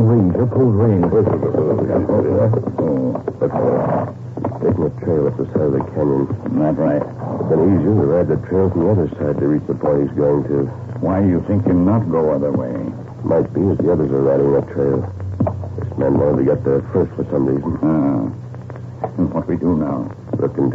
Pulled rein. Taking a trail up the side of the canyon. That right. It's been easier to ride the trail from the other side to reach the point he's going to. Why you think him not go other way? Might be as the others are riding that trail. This man wanted to get there first for some reason. And what we do now? Look into